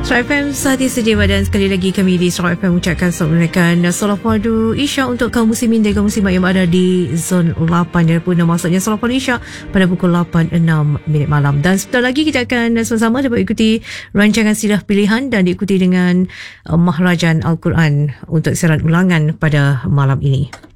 Sahabat FM saat sedia dan sekali lagi kami di Sahabat FM ucapkan selamat solat fardu Isyak untuk kaum muslimin dan kaum muslimat yang berada di zon 8 dan pun maksudnya solat fardu Isyak pada pukul 8.06 malam. Dan sebentar lagi kita akan sama-sama dapat ikuti rancangan Silah Pilihan dan diikuti dengan Mahrajan Al-Quran untuk siaran ulangan pada malam ini.